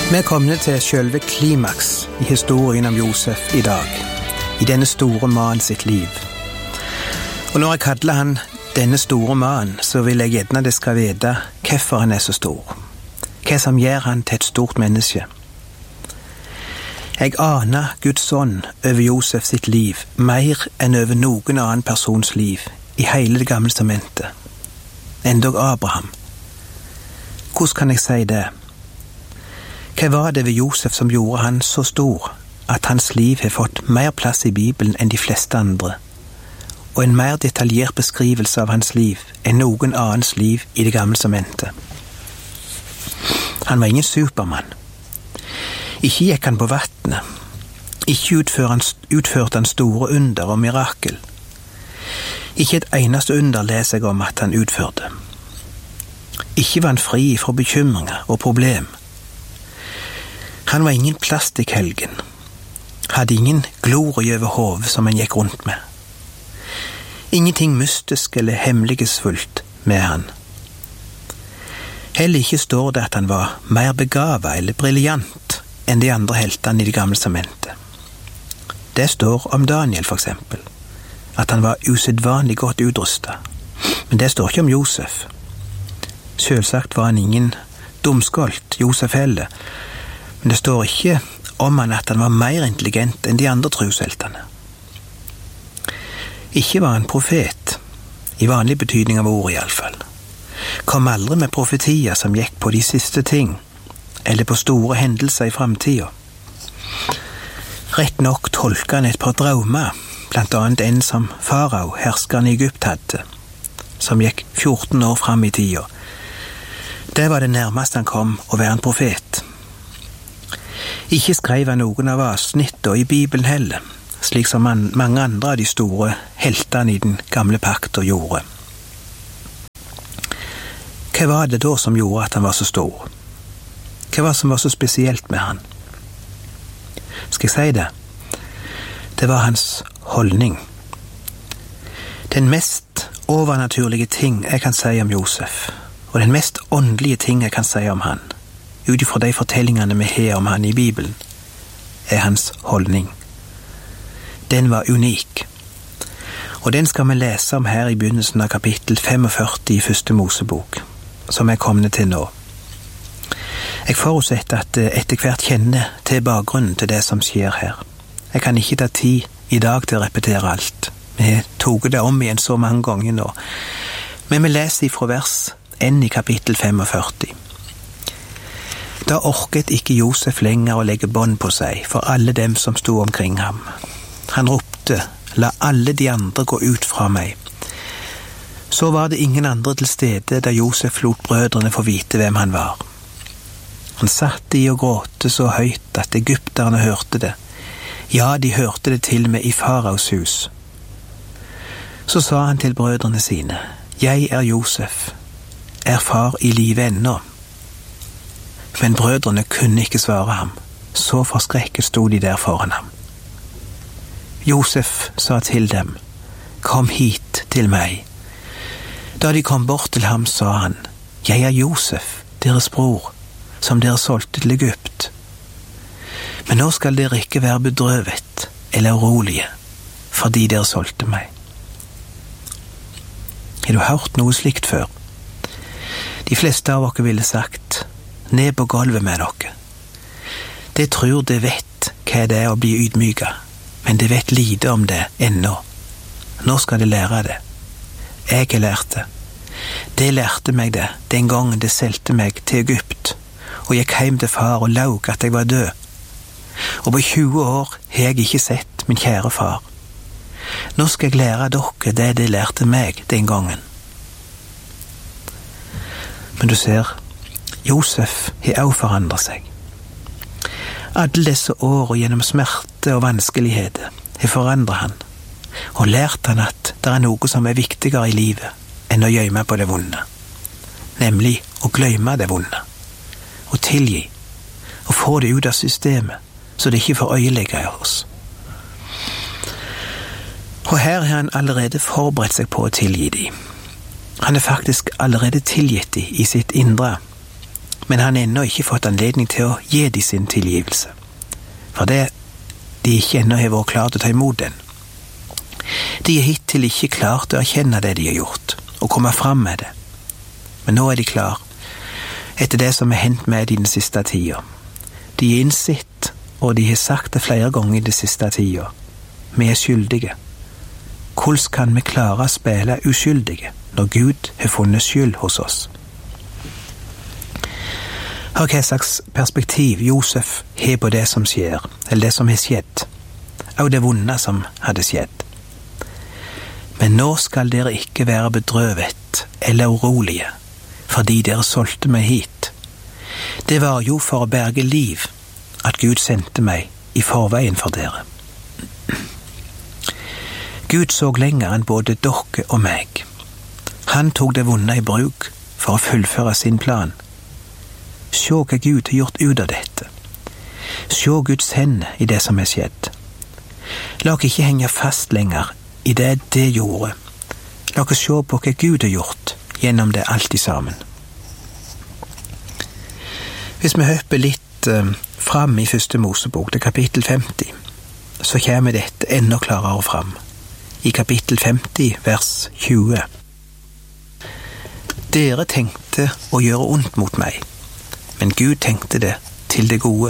Vi er kommet til selve klimaks i historien om Josef i dag, i denne store mannen sitt liv. Og når jeg kaller han denne store mannen, så vil jeg gjerne det skal vite hvorfor han er så stor. Hva som gjør han til et stort menneske. Jeg aner Guds ånd over Josef sitt liv mer enn over noen annen persons liv i hele det gamle testamentet. Endog Abraham. Hvordan kan jeg si det? Hva var det ved Josef som gjorde han så stor, at hans liv har fått mer plass i Bibelen enn de fleste andre, og en mer detaljert beskrivelse av hans liv enn noen annens liv i det gamle testamentet? Han var ingen supermann. Ikke gikk han på vattnet. Ikke utførte han store under og mirakel. Ikke et eneste under leser jeg om at han utførte. Ikke var han fri fra bekymringer og problem. Han var ingen plastikkhelgen. Hadde ingen glorie over hodet som han gikk rundt med. Ingenting mystisk eller hemmelighetsfullt med han. Heller ikke står det at han var mer begavet eller briljant enn de andre heltene i det gamle testamentet. Det står om Daniel for eksempel, at han var usedvanlig godt utrustet. Men det står ikke om Josef. Selvsagt var han ingen dumskolt, Josef heller, men det står ikke om han at han var mer intelligent enn de andre trosheltene. Ikke var han profet, i vanlig betydning av ordet i alle fall. Kom aldri med profetier som gikk på de siste ting, eller på store hendelser i fremtiden. Rett nok tolka han et par drømmer, blant annet en som farao, herskeren i Egypt, hadde, som gikk 14 år frem i tida. Det var det nærmeste han kom å være en profet. Ikke skrev han noen av avsnittene i Bibelen heller, slik som mange andre av de store heltene i den gamle pakten gjorde. Hva var det da som gjorde at han var så stor? Hva var det som var så spesielt med han? Skal jeg si det? Det var hans holdning. Den mest overnaturlige ting jeg kan si om Josef, og den mest åndelige ting jeg kan si om han, utifra de fortellingene vi har om han i Bibelen, er hans holdning. Den var unik. Og den skal vi lese om her i begynnelsen av kapittel 45 i første Mosebok, som er kommet til nå. Jeg forutsetter at etter hvert kjenner til bakgrunnen til det som skjer her. Jeg kan ikke ta tid i dag til å repetere alt. Vi tog det om igjen så mange ganger nå. Men vi leser fra vers 1 i kapittel 45. Da orket ikke Josef lenger å legge bånd på seg for alle dem som stod omkring ham. Han ropte, la alle de andre gå ut fra meg. Så var det ingen andre til stede da Josef lot brødrene få vite hvem han var. Han satt i og gråte så høyt at egypterne hørte det. Ja, de hørte det til og med i faraos hus. Så sa han til brødrene sine, jeg er Josef, er far i live ennå. Men brødrene kunne ikke svare ham, så forskrekket stod de der foran ham. Josef sa til dem, kom hit til meg. Da de kom bort til ham, sa han, jeg er Josef, deres bror, som dere solgte til Egypt. Men nå skal dere ikke være bedrøvet eller urolige, fordi dere solgte meg. Har du hørt noe slikt før? De fleste av dere ville sagt, ned på gulvet med dere. Det tror det vet hva det er å bli ydmyket, men det vet lite om det ennå. Nå skal det lære det. Jeg har lært det. Det lærte meg det den gangen det selte meg til Egypt, og gikk hjem til far og laug at jeg var død. Og på 20 år har jeg ikke sett min kjære far. Nå skal jeg lære dere det lærte meg den gangen. Men du ser, Josef har også forandret seg. Alle disse årene gjennom smerte og vanskeligheter har forandret han, og lært han at det er noe som er viktigere i livet enn å gjemme på det vonde. Nemlig å glemme det vonde, og tilgi, og få det ut av systemet, så det ikke får øyelegge oss. Og her har han allerede forberedt seg på å tilgi dem. Han er faktisk allerede tilgitt dem i sitt indre, men han har ennå ikke fått anledning til å gi de sin tilgivelse, for det de ikke ennå har vært klare til å ta imot den. De er hittil ikke klart til å erkjenne det de har gjort, og komme fram med det. Men nå er de klar, etter det som er hendt med i den siste tida. De er innsett, og de har sagt det flere ganger i den siste tida. Vi er skyldige. Hvordan kan vi klare å spille uskyldige når Gud har funnet skyld hos oss? Hør hva slags perspektiv Josef har på det som skjer, eller det som har skjedd, og det vonde som hadde skjedd. Men nå skal dere ikke være bedrøvet eller urolige, fordi dere solgte meg hit. Det var jo for å berge liv at Gud sendte meg i forveien for dere. Gud så lenger enn både dere og meg. Han tok det vonde i bruk for å fullføre sin plan. Se hva Gud har gjort ut av dette. Se Guds hender i det som er skjedd. La oss ikke henge fast lenger i det gjorde. La oss se på hva Gud har gjort gjennom det alt sammen. Hvis vi hopper litt fram i første Mosebok, til kapittel 50, så kommer dette enda klarere fram. I kapittel 50, vers 20. Dere tenkte å gjøre ondt mot meg, men Gud tenkte det til det gode.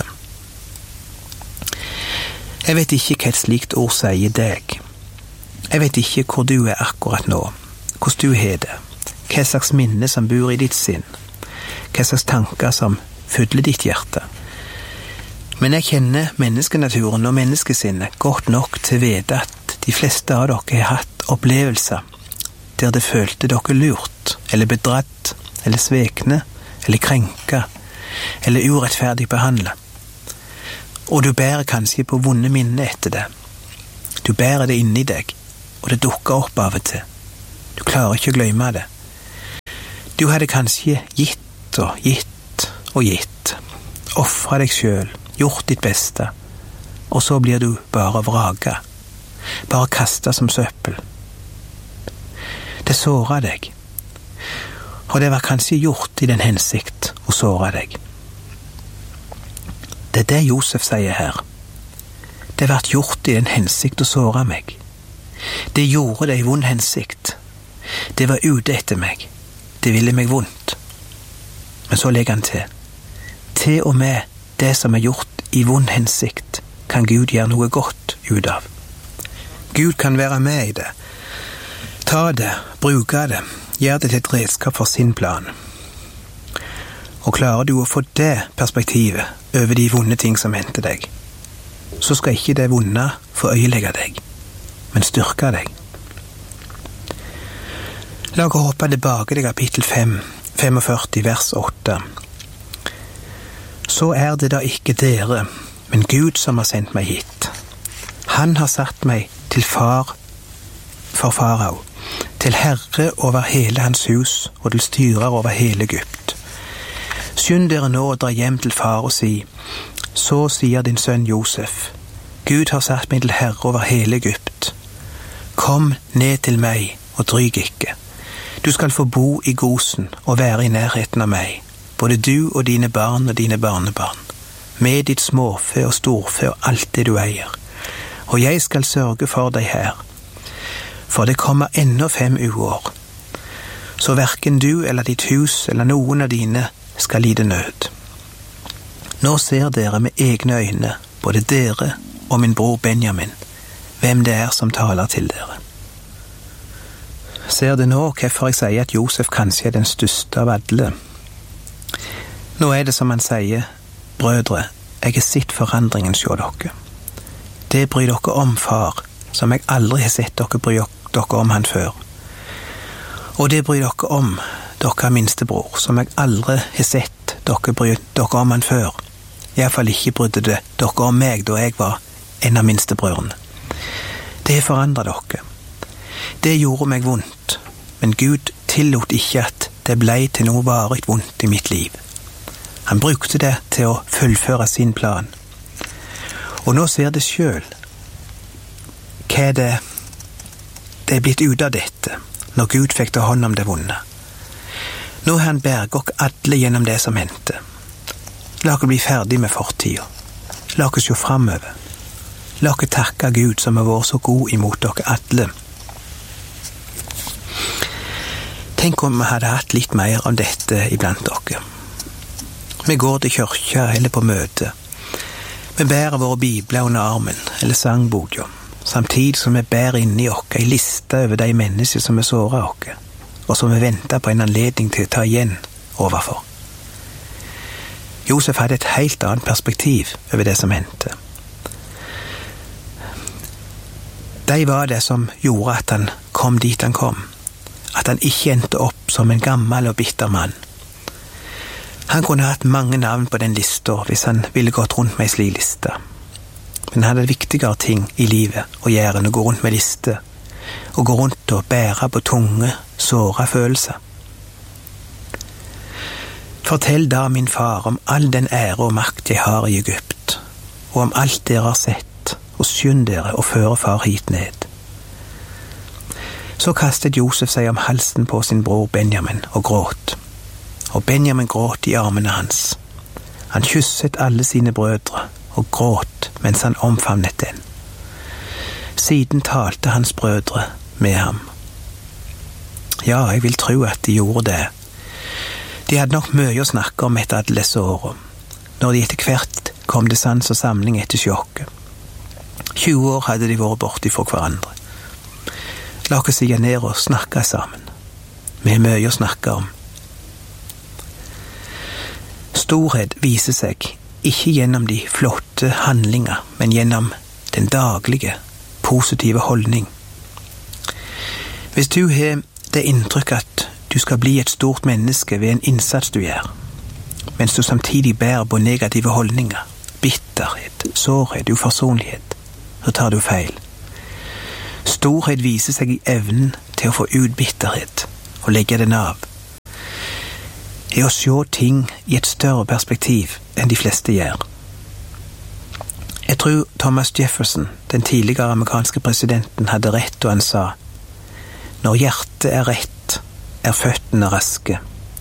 Jeg vet ikke hva et slikt ord sier deg. Jeg vet ikke hvor du er akkurat nå, hvordan du har det, hva slags minne som bor i ditt sinn, hva slags tanker som fyller ditt hjerte. Men jeg kjenner menneskenaturen og menneskesinnet godt nok til å vite at de fleste av dere har hatt opplevelser der det følte dere lurt, eller bedratt, eller svekne, eller krenka, eller urettferdig behandlet. Og du bærer kanskje på vonde minner etter det. Du bærer det inni deg, og det dukker opp av og til. Du klarer ikke å glemme det. Du hadde kanskje gitt og gitt og gitt, offret deg selv, gjort ditt beste, og så blir du bare vraket, bare kastet som søppel. Det såret deg, og det var kanskje gjort i den hensikt å såre deg. Det er det Josef sier her. Det ble gjort i den hensikt å såre meg. Det gjorde det i vond hensikt. Det var ute etter meg. Det ville meg vondt. Men så legger han til og med det som er gjort i vond hensikt, kan Gud gjøre noe godt ut av. Gud kan være med i det. Ta det, bruke det, gjør det til et redskap for sin plan. Og klarer du å få det perspektivet over de vonde ting som hendte deg, så skal ikke det vonde få øyelegge deg, men styrke deg. La oss hoppe tilbake til kapittel 45, vers 8. Så er det da ikke dere, men Gud som har sendt meg hit. Han har satt meg til far for farao, til herre over hele hans hus og til styrer over hele Egypt. Skynd dere nå og dra hjem til far og si, så sier din sønn Josef, Gud har satt meg til herre over hele Egypt. Kom ned til meg og dryg ikke. Du skal få bo i Gosen og være i nærheten av meg, både du og dine barn og dine barnebarn, med ditt småfe og storfe og alt det du eier. Og jeg skal sørge for deg her, for det kommer ennå 5 uår. Så hverken du eller ditt hus eller noen av dine skal lide nød. Nå ser dere med egne øyne, både dere og min bror Benjamin, hvem det er som taler til dere. Ser det nå hvorfor jeg sier at Josef kanskje er den største av alle? Nå er det som han sier, brødre, jeg har sett forandringen hos dere. Det bryr dere om far, som jeg aldri har sett dere bry dere om han før. Og det bryr dere om dere minstebror, som jeg aldri har sett dere bry dere om han før. I hvert fall ikke brydde det dere om meg da jeg var en av minstebrødrene. Det har forandret dere. Det gjorde meg vondt, men Gud tillot ikke at det ble til noe varig vondt i mitt liv. Han brukte det til å fullføre sin plan. Og nå ser det selv hva det er blitt ut av dette, når Gud fikk ta hånd om det vonde. Nå han berge og alle gjennom det som hendte. La oss bli ferdig med fortida. La oss se framover. La oss takke Gud som har vært så god imot dere alle. Tenk om vi hadde hatt litt mer av dette iblant dere. Vi går til kirka eller på møte. Vi bærer våre bibler under armen eller sangboka, samtidig som vi bærer inni oss en liste over de mennesker som er såret oss, og som vi venter på en anledning til å ta igjen overfor. Josef hadde et helt annet perspektiv over det som hendte. De var det som gjorde at han kom dit han kom, at han ikke endte opp som en gammel og bitter mann. Han kunne hatt mange navn på den lista hvis han ville gått rundt med en slik liste. Men han hadde viktigere ting i livet å gjøre enn å gå rundt med liste, og gå rundt og bære på tunge, såre følelser. Fortell da min far om all den ære og makt jeg har i Egypt, og om alt dere har sett, og skynd dere og føre far hit ned. Så kastet Josef seg om halsen på sin bror Benjamin og gråt. Og Benjamin gråt i armene hans. Han kysset alle sine brødre og gråt mens han omfavnet den. Siden talte hans brødre med ham. Ja, jeg vil tro at de gjorde det. De hadde nok mye å snakke om etter alle disse årene, når de etter hvert kom til sans og samling etter sjokket. 20 år hadde de vært borte fra hverandre. La oss sige ned og snakke sammen. Vi har mye å snakke om. Storhet viser seg ikke gjennom de flotte handlinger, men gjennom den daglige, positive holdning. Hvis du har det inntrykk at du skal bli et stort menneske ved en innsats du gjør, mens du samtidig bærer på negative holdninger, bitterhet, sårhet, uforsonlighet, så tar du feil. Storhet viser seg i evnen til å få ut bitterhet og legge den av. Det er å se ting i et større perspektiv enn de fleste gjør. Jeg tror Thomas Jefferson, den tidligere amerikanske presidenten, hadde rett da han sa: når hjertet er rett, er føttene raske.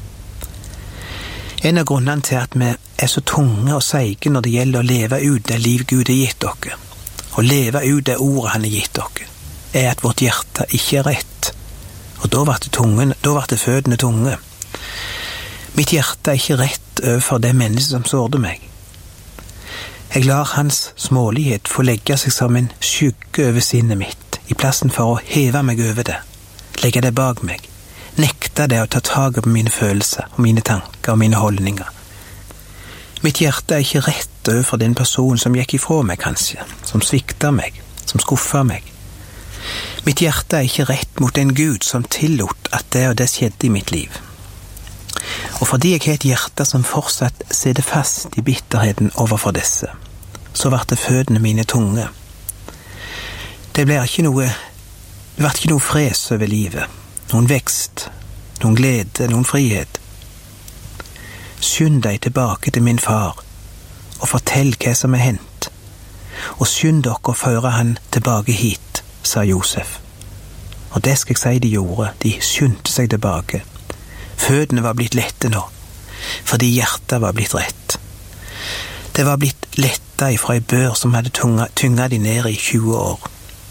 En av grunnene til at vi er så tunge og seige når det gjelder å leve ut det liv Gud har gitt dere, og leve ut det ordet han har gitt dere, er at vårt hjerte ikke er rett, og da ble det føttene tunge. Mitt hjerte er ikke rett overfor det mennesket som sårte meg. Jeg lar hans smålighet få legge seg som en skygge over sinnet mitt, i plassen for å heve meg over det, legge det bak meg, nekte det å ta tag på mine følelser og mine tanker og mine holdninger. Mitt hjerte er ikke rett overfor den personen som gikk ifra meg kanskje, som sviktet meg, som skuffet meg. Mitt hjerte er ikke rett mot en Gud som tillot at det og det skjedde i mitt liv. Og fordi jeg har et hjerte som fortsatt sitter fast i bitterheten overfor disse, så ble det føttene mine tunge. Det ble ikke noe fres over livet, noen vekst, noen glede, noen frihet. Skynd deg tilbake til min far, og fortell hva som er hendt, og skynd dere å føre han tilbake hit, sa Josef. Og det skal jeg si de gjorde, de skyndte seg tilbake. Føttene var blitt lette nå, fordi hjertet var blitt rett. Det var blitt letta ifra ei bør som hadde tynga de ned i 20 år.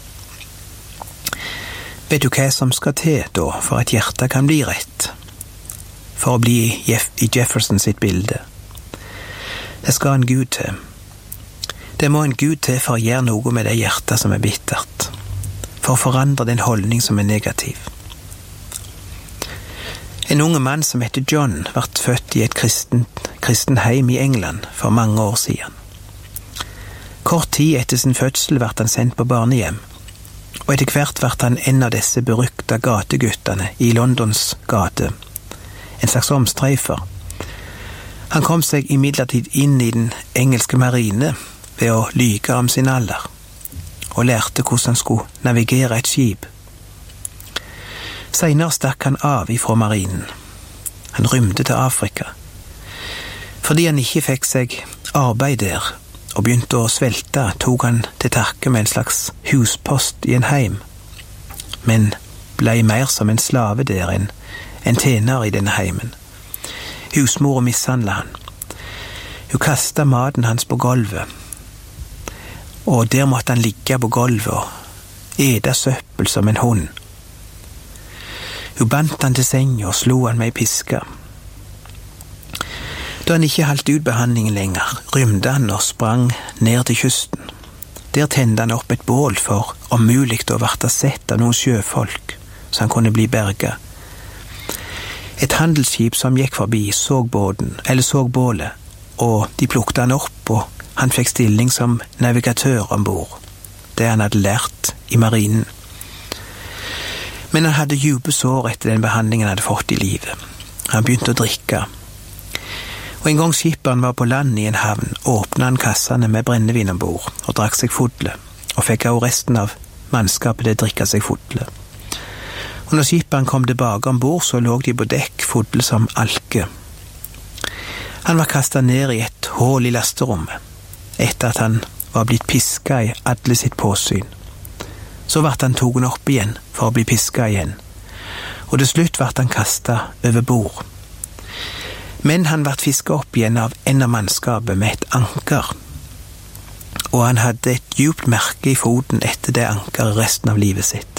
Vet du hva som skal til da, for at hjertet kan bli rett? For å bli i Jefferson sitt bilde. Det skal en Gud til. Det må en Gud til for å gjøre noe med det hjertet som er bittert, for å forandre den holdning som er negativ. En unge mann som heter John ble født i et kristen heim i England for mange år siden. Kort tid etter sin fødsel ble han sendt på barnehjem, og etter hvert ble han en av disse berykta gateguttene i Londons gate, en slags omstreifer. Han kom seg imidlertid inn i den engelske marine ved å lyge om sin alder, og lærte hvordan han skulle navigere et skip. Senere stakk han av ifra marinen. Han rymte til Afrika. Fordi han ikke fikk seg arbeid der, og begynte å svelte, tok han til takke med en slags huspost i en heim, men ble mer som en slave der enn en tjener i denne heimen, Husmor mishandlet han. Hun kastet maten hans på gulvet, og der måtte han ligge på gulvet og ete søppel som en hund. Hun bandt han til senga og slo han med ei piske. Da han ikke holdt ut behandlingen lenger, rymde han og sprang ned til kysten. Der tente han opp et bål for om mulig å bli sett av noen sjøfolk, så han kunne bli berget. Et handelsskip som gikk forbi så bålet, og de plukket han opp, og han fikk stilling som navigatør ombord, det han hadde lært i marinen. Men han hadde dype sår etter den behandlingen han hadde fått i livet. Han begynte å drikke. Og en gang skipperen var på land i en havn, åpnet han kassene med brennevin ombord og drakk seg fodle, og fikk også resten av mannskapet til å drikke seg fodle. Og når skipperen kom tilbake ombord, så lå de på dekk fodle som alke. Han var kastet ned i et hål i lasterommet, etter at han var blitt pisket i alle sitt påsyn. Så ble han togen opp igjen for å bli pisket igjen, og til slutt ble han kastet over bord. Men han ble fisket opp igjen av en av mannskapet med et anker, og han hadde et djupt merke i foten etter det ankeret resten av livet sitt.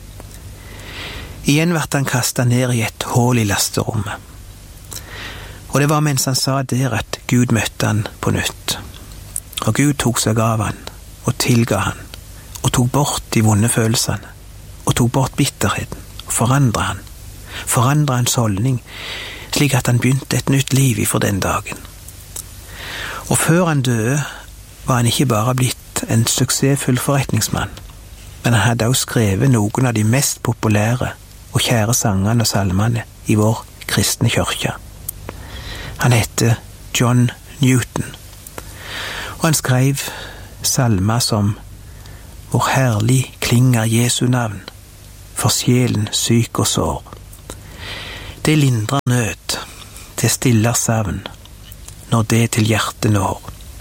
Igjen ble han kastet ned i et hål i lasterommet, og det var mens han sa der at Gud møtte han på nytt. Og Gud tok seg av han, og tilga han, og tok bort de vonde følelsene, og tok bort bitterheten, og forandret hans holdning, slik at han begynte et nytt liv ifra den dagen. Og før han døde, var han ikke bare blitt en suksessfull forretningsmann, men han hadde også skrevet noen av de mest populære og kjære sangene og salmene i vår kristne kirke. Han heter John Newton, og han skrev salmer som «Hvor herlig klinger Jesu navn, for sjelen syk og sår. Det lindrer nød, det stiller savn, når det til hjertet når.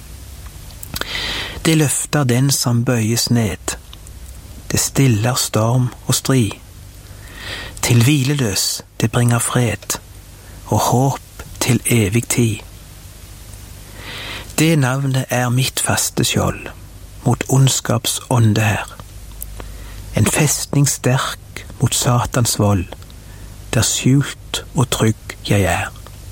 Det løfter den som bøyes ned, det stiller storm og strid. Til hvileløs det bringer fred, og håp til evig tid. Det navnet er mitt faste skjold, mot ondskaps ånde her. En festning sterk mot Satans vold, der skjult og trygg jeg er.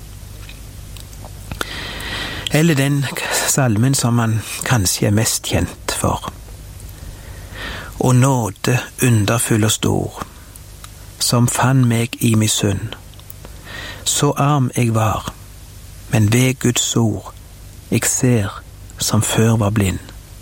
Eller den salmen som man kanskje er mest kjent for. Og nåde underfull og stor, som fann meg i min synd. Så arm jeg var, men ved Guds ord, jeg ser som før var blind.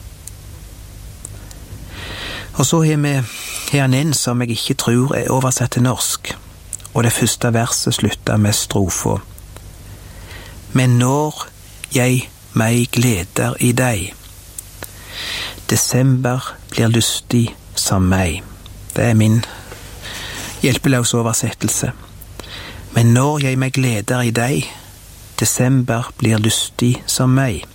Og så har vi her en som jeg ikke tror er oversatt til norsk, og det første verset slutter med strofa. Men når jeg meg gleder i deg, desember blir lystig som meg. Det er min hjelpeløse oversettelse. Men når jeg meg gleder i deg, desember blir lystig som meg.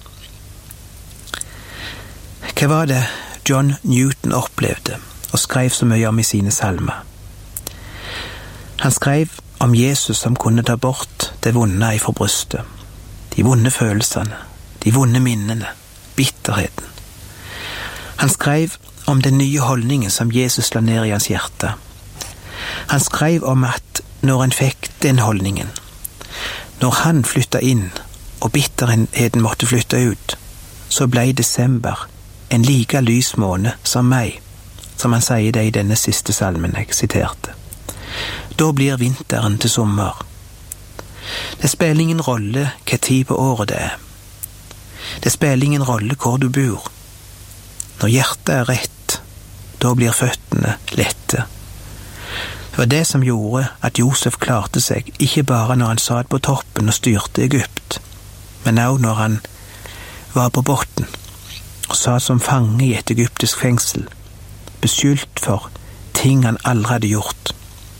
Hva var det John Newton opplevde og skrev så mye om i sine salmer? Han skrev om Jesus som kunne ta bort det vonde ifra brystet, de vonde følelsene, de vonde minnene, bitterheten. Han skrev om den nye holdningen som Jesus la ned i hans hjerte. Han skrev om at når han fikk den holdningen, når han flyttet inn og bitterheten måtte flytte ut, så ble desember en like lys måned som meg, som han sier det i denne siste salmen jeg siterte. Da blir vinteren til sommer. Det spiller ingen rolle hva tid på året det er. Det spiller ingen rolle hvor du bor. Når hjertet er rett, da blir føttene lette. Det var det som gjorde at Josef klarte seg, ikke bare når han satt på toppen og styrte Egypt, men også når han var på botten og satt som fange i et egyptisk fengsel, beskyldt for ting han aldri hadde gjort.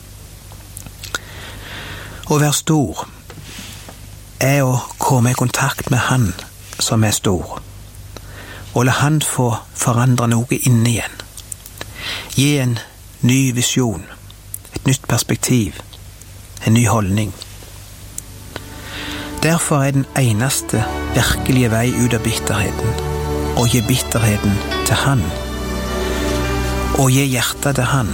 Å være stor er å komme i kontakt med Han som er stor, og la Han få forandre noe inne igjen. Gi en ny visjon, et nytt perspektiv, en ny holdning. Derfor er den eneste virkelige vei ut av bitterheten å gi bitterheten til han, og gi hjertet til han.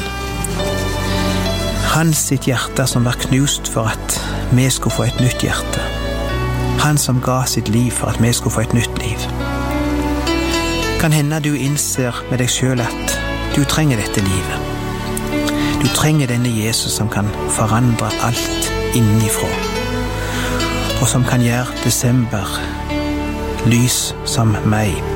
Han sitt hjerte som var knust for at vi skulle få et nytt hjerte. Han som ga sitt liv for at vi skulle få et nytt liv. Kan hende du innser med deg selv at du trenger dette livet. Du trenger denne Jesus som kan forandre alt innifra, og som kan gjøre desember lys som meg.